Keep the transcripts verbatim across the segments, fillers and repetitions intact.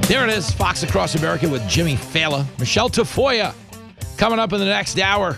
There it is, Fox Across America with Jimmy Fallon. Michelle Tafoya coming up in the next hour.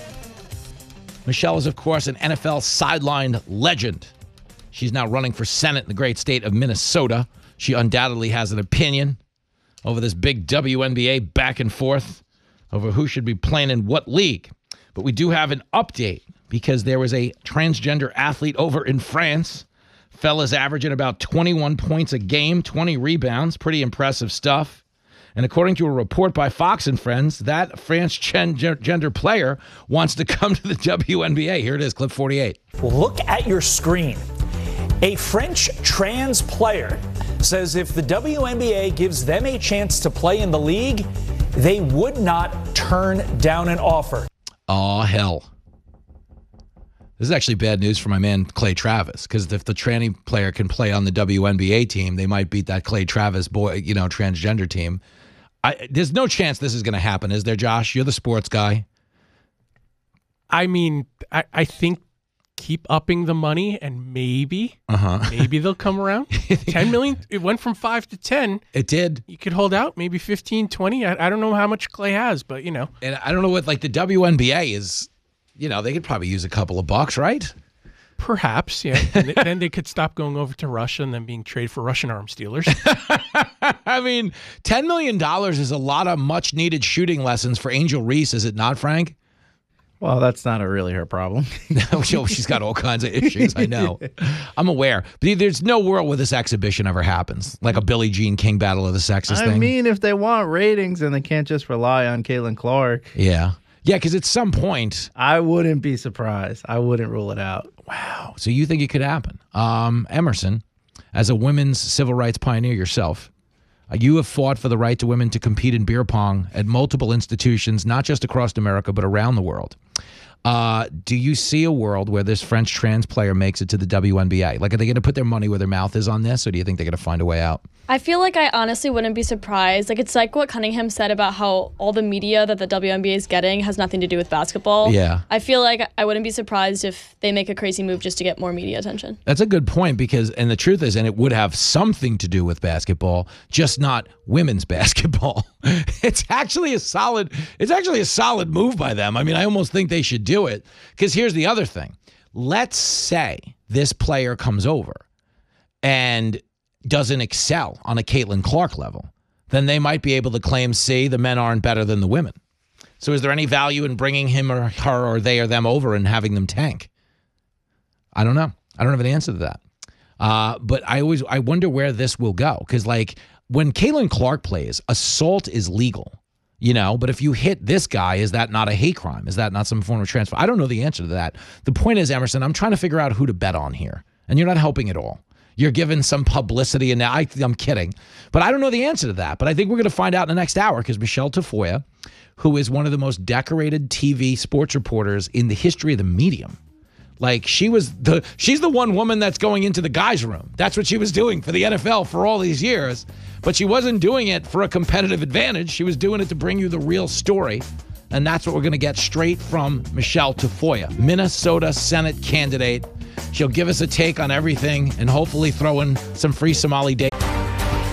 Michelle is, of course, an N F L sideline legend. She's now running for Senate in the great state of Minnesota. She undoubtedly has an opinion over this big W N B A back and forth over who should be playing in what league. But we do have an update because there was a transgender athlete over in France. Fella's averaging about twenty-one points a game, twenty rebounds. Pretty impressive stuff. And according to a report by Fox and Friends, that French gender player wants to come to the W N B A. Here it is, clip forty-eight. Look at your screen. A French trans player says if the W N B A gives them a chance to play in the league, they would not turn down an offer. Oh, hell. This is actually bad news for my man Clay Travis, because if the tranny player can play on the W N B A team, they might beat that Clay Travis boy, you know, transgender team. I, there's no chance this is going to happen, is there, Josh? You're the sports guy. I mean, I, I think keep upping the money, and maybe, uh-huh. maybe they'll come around. ten million. It went from five to ten. It did. You could hold out, maybe fifteen, twenty. I, I don't know how much Clay has, but you know. And I don't know what like the W N B A is. You know, they could probably use a couple of bucks, right? Perhaps, yeah. And then they could stop going over to Russia and then being traded for Russian arms dealers. I mean, ten million dollars is a lot of much-needed shooting lessons for Angel Reese, is it not, Frank? Well, that's not a really her problem. No, she's got all kinds of issues, I know. I'm aware. But there's no world where this exhibition ever happens, like a Billie Jean King Battle of the Sexes I thing. I mean, if they want ratings and they can't just rely on Caitlin Clark. Yeah. Yeah, because at some point... I wouldn't be surprised. I wouldn't rule it out. Wow. So you think it could happen. Um, Emerson, as a women's civil rights pioneer yourself, uh, you have fought for the right to women to compete in beer pong at multiple institutions, not just across America, but around the world. Uh, do you see a world where this French trans player makes it to the W N B A? Like, are they going to put their money where their mouth is on this, or do you think they're going to find a way out? I feel like I honestly wouldn't be surprised. Like, it's like what Cunningham said about how all the media that the W N B A is getting has nothing to do with basketball. Yeah. I feel like I wouldn't be surprised if they make a crazy move just to get more media attention. That's a good point, because, and the truth is, and it would have something to do with basketball, just not women's basketball. It's actually a solid, it's actually a solid move by them. I mean, I almost think they should do it, because here's the other thing. Let's say this player comes over and doesn't excel on a Caitlin Clark level, then they might be able to claim, see, the men aren't better than the women. So is there any value in bringing him or her or they or them over and having them tank? I don't know. I don't have an answer to that. Uh, but I always I wonder where this will go, because like when Caitlin Clark plays, assault is legal, you know, but if you hit this guy, is that not a hate crime? Is that not some form of transfer? I don't know the answer to that. The point is, Emerson, I'm trying to figure out who to bet on here, and you're not helping at all. You're given some publicity, and now I, I'm kidding. But I don't know the answer to that. But I think we're going to find out in the next hour, because Michelle Tafoya, who is one of the most decorated T V sports reporters in the history of the medium, like she was the, she's the one woman that's going into the guys' room. That's what she was doing for the N F L for all these years. But she wasn't doing it for a competitive advantage. She was doing it to bring you the real story. And that's what we're going to get straight from Michelle Tafoya, Minnesota Senate candidate. She'll give us a take on everything and hopefully throw in some free Somali days.